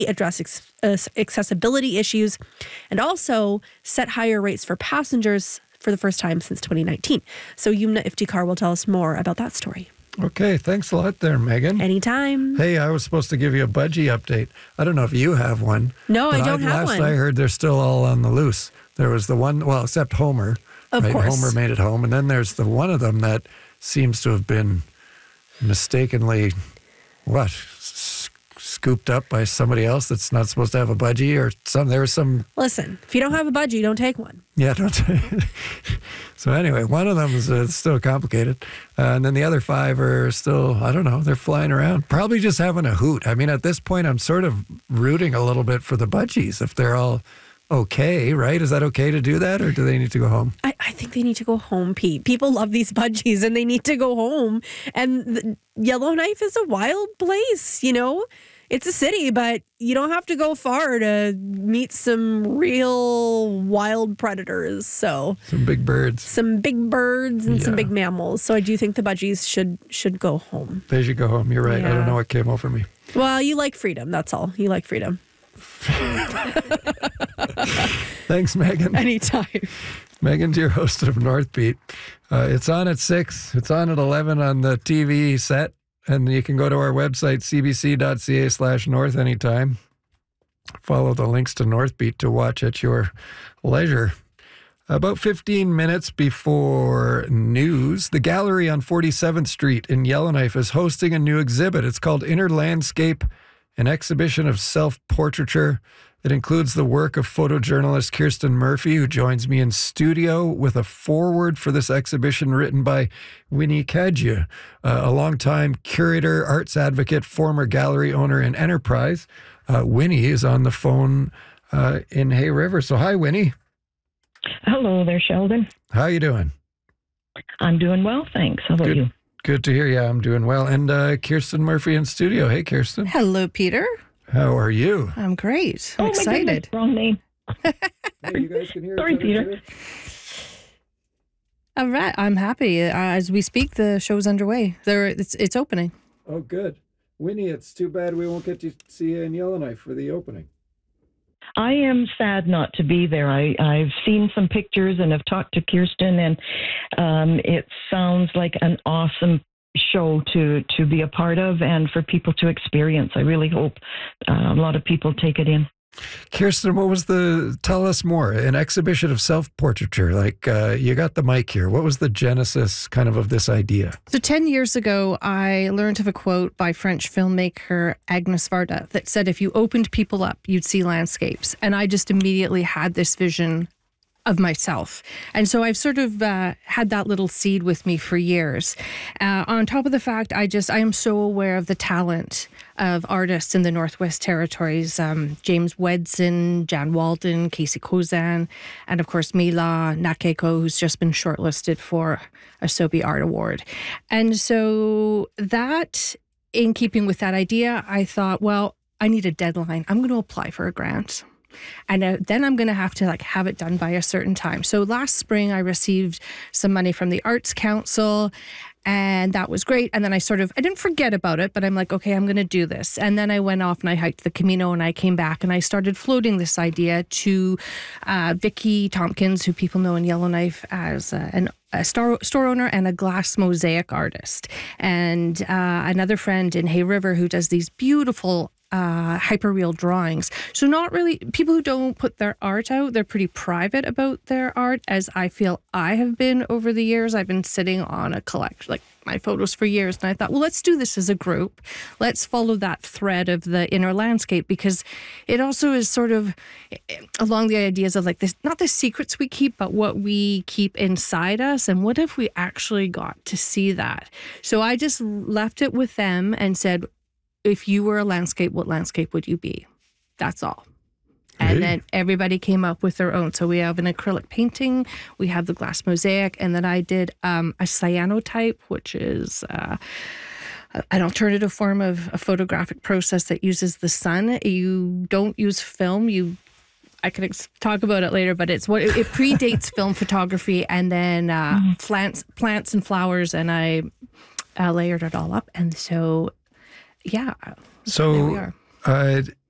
address accessibility issues, and also set higher rates for passengers for the first time since 2019. So Yumna Iftikhar will tell us more about that story. Okay, thanks a lot there, Megan. Anytime. Hey, I was supposed to give you a budgie update. I don't know if you have one. No, I don't have one. Last I heard, they're still all on the loose. There was the one, well, except Homer. Of course. Homer made it home. And then there's the one of them that seems to have been mistakenly, scooped up by somebody else that's not supposed to have a budgie or some. There was some. Listen, if you don't have a budgie, don't take one. Yeah, don't. So anyway, one of them is still complicated, and then the other 5 are still. I don't know. They're flying around, probably just having a hoot. I mean, at this point, I'm sort of rooting a little bit for the budgies if they're all okay, right? Is that okay to do that, or do they need to go home? I think they need to go home, Pete. People love these budgies, and they need to go home. And Yellowknife is a wild place, you know? It's a city, but you don't have to go far to meet some real wild predators. So some big birds. Some big birds and some big mammals. So I do think the budgies should go home. They should go home. You're right. Yeah. I don't know what came over me. Well, you like freedom. That's all. You like freedom. Thanks, Megan. Anytime. Megan's your host of North Beat. It's on at 6. It's on at 11 on the TV set. And you can go to our website, cbc.ca/north anytime. Follow the links to North Beat to watch at your leisure. About 15 minutes before news, the gallery on 47th Street in Yellowknife is hosting a new exhibit. It's called Inner Landscape, an exhibition of self-portraiture. It includes the work of photojournalist Kirsten Murphy, who joins me in studio with a foreword for this exhibition written by Winnie Cadieux, a longtime curator, arts advocate, former gallery owner, and enterprise. Winnie is on the phone in Hay River. So hi, Winnie. Hello there, Sheldon. How you doing? I'm doing well, thanks. How about you? Good to hear. Yeah, I'm doing well. And Kirsten Murphy in studio. Hey, Kirsten. Hello, Peter. How are you? I'm great. I'm excited. My goodness, wrong name. Hey, you guys can hear Sorry, each other Peter. too? All right. I'm happy. As we speak, the show's underway. It's opening. Oh, good. Winnie, it's too bad we won't get to see you in Yellowknife for the opening. I am sad not to be there. I've seen some pictures and have talked to Kirsten, and it sounds like an awesome show to be a part of and for people to experience. I really hope a lot of people take it in. Kirsten, tell us more, an exhibition of self-portraiture, like you got the mic here. What was the genesis kind of this idea? So 10 years ago, I learned of a quote by French filmmaker Agnes Varda that said, if you opened people up, you'd see landscapes. And I just immediately had this vision of myself. And so I've sort of had that little seed with me for years. On top of the fact, I am so aware of the talent of artists in the Northwest Territories, James Wedson, Jan Walden, Casey Kozan, and of course Mila Nakeko, who's just been shortlisted for a Sobe Art Award. And so that, in keeping with that idea, I thought, well, I need a deadline. I'm going to apply for a grant. And then I'm going to have have it done by a certain time. So last spring, I received some money from the Arts Council, and that was great. And then I didn't forget about it, but I'm like, okay, I'm going to do this. And then I went off and I hiked the Camino, and I came back and I started floating this idea to Vicki Tompkins, who people know in Yellowknife as a store owner and a glass mosaic artist, and another friend in Hay River who does these beautiful hyperreal drawings. So not really people who don't put their art out. They're pretty private about their art, as I feel I have been over the years. I've been sitting on a collection, like my photos for years. And I thought, well, let's do this as a group. Let's follow that thread of the inner landscape, because it also is sort of along the ideas of like this, not the secrets we keep, but what we keep inside us. And what if we actually got to see that? So I just left it with them and said, if you were a landscape, what landscape would you be? That's all. And then everybody came up with their own. So we have an acrylic painting, we have the glass mosaic, and then I did a cyanotype, which is an alternative form of a photographic process that uses the sun. You don't use film. I could talk about it later, but it predates film photography, and then plants and flowers, and I layered it all up. And so, yeah. So there we are.